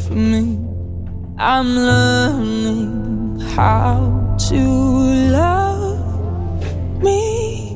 for me. I'm learning how to love me.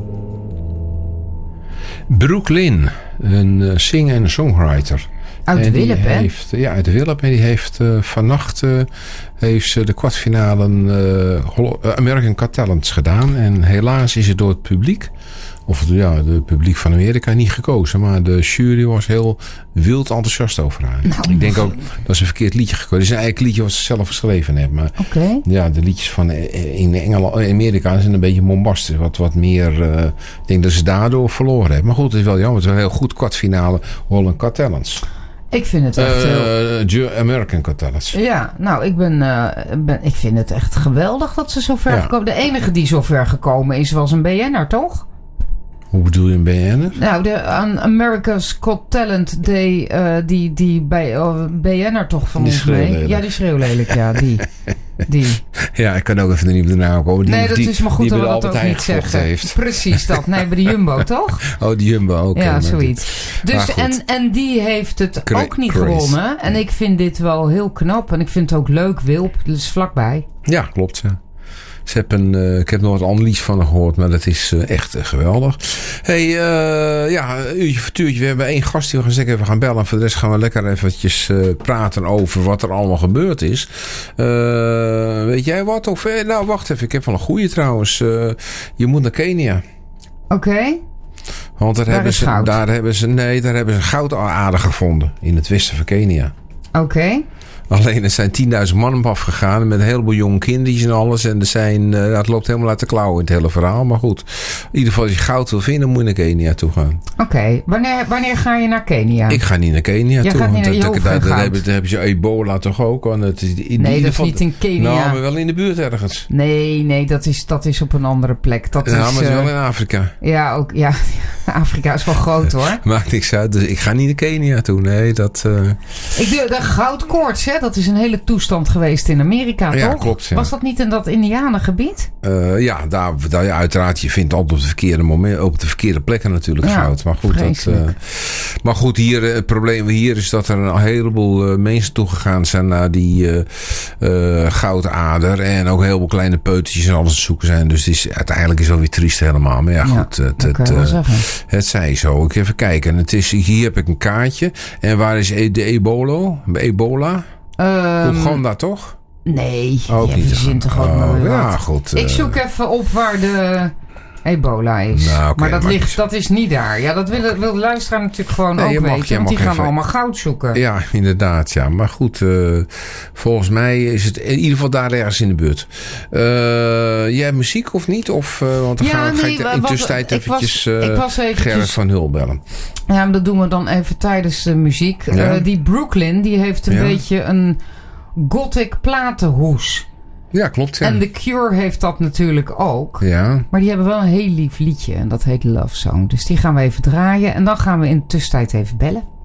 Brooklyn, een singer en songwriter. Uit de Willep, hè? Ja, uit de Willep. En die heeft vannacht heeft ze de kwartfinale American Got Talent gedaan. En helaas is het door het publiek, of het publiek van Amerika, niet gekozen. Maar de jury was heel wild enthousiast over haar. Nou, ik denk ook dat ze een verkeerd liedje gekozen. Het is een eigen liedje wat ze zelf geschreven heeft. Maar ja, de liedjes van in Engeland, Amerika zijn een beetje bombastisch. Wat meer, ik denk dat ze daardoor verloren heeft. Maar goed, het is wel jammer. Het is wel een heel goed kwartfinale Holland Got Talents. Ik vind het echt American Got Talents. Ja, nou, ik vind het echt geweldig dat ze zo ver gekomen. De enige die zo ver gekomen is, was een BN'er, toch? Hoe bedoel je een BN'er? Nou, aan America's Got Talent Day, die bij BN'er toch van ons mee. Ja, die schreeuwlelijk, ja, die. Ja, ik kan ook even niet op de naam komen. Nee, dat is maar goed dat we dat ook niet zeggen. Heeft. Precies dat. Nee, bij de Jumbo, toch? Oh, de Jumbo ook. Ja, zoiets. Dus, en die heeft het ook niet gewonnen. En ik vind dit wel heel knap. En ik vind het ook leuk, Wilp. Dat is vlakbij. Ja, klopt, ja. Ik heb nog wat ander liedje van haar gehoord, maar dat is echt geweldig. Hey, uurtje voor tuurtje. We hebben 1 gast die we gaan zeggen even gaan bellen. Voor de rest gaan we lekker eventjes praten over wat er allemaal gebeurd is. Weet jij wat? Of, nou, wacht even. Ik heb wel een goeie trouwens. Je moet naar Kenia. Oké. Want daar hebben ze goudaarde gevonden in het westen van Kenia. Oké. Alleen er zijn 10.000 man op afgegaan met een heleboel jonge kindertjes en alles. En het loopt helemaal uit de klauwen in het hele verhaal. Maar goed, in ieder geval als je goud wil vinden, moet je naar Kenia toe gaan. Oké. Wanneer ga je naar Kenia? Ik ga niet naar Kenia toe. Gaat niet naar daar heb je ebola toch ook. Want het is dat is niet in Kenia. Nou, maar wel in de buurt ergens. Nee, dat is op een andere plek. Maar het is wel in Afrika. Ja, ook. Ja, Afrika is wel groot hoor. Maakt niks uit. Dus ik ga niet naar Kenia toe. Nee, dat... De goudkoorts, hè? Dat is een hele toestand geweest in Amerika, toch? Ja, klopt. Ja. Was dat niet in dat Indianengebied? Ja, daar uiteraard. Je vindt altijd op de verkeerde moment, op de verkeerde plekken natuurlijk goud. Maar goed, hier, het probleem hier is dat er een heleboel mensen toegegaan zijn naar die goudader. En ook heel veel kleine peutertjes en alles aan het zoeken zijn. Dus uiteindelijk is het wel weer triest helemaal. Maar ja, goed. Het zij zo. Ik even kijken. Hier heb ik een kaartje. En waar is de ebola? Oeganda toch? Nee, je verzint toch ook maar ja, goed. Ik zoek even op waar de ebola is. Nou, okay, maar dat is niet daar. Ja, dat wil de luisteraar natuurlijk gewoon ook weten. Want die gaan allemaal goud zoeken. Ja, inderdaad. Ja. Maar goed, volgens mij is het in ieder geval daar ergens in de buurt. Jij hebt muziek of niet? Want dan ga ik in tussentijd eventjes Gerrit van Hul bellen. Ja, maar dat doen we dan even tijdens de muziek. Ja. Die Brooklyn, die heeft een beetje een gothic platenhoes. Ja, klopt. Ja. En The Cure heeft dat natuurlijk ook. Ja. Maar die hebben wel een heel lief liedje. En dat heet Love Song. Dus die gaan we even draaien. En dan gaan we in de tussentijd even bellen.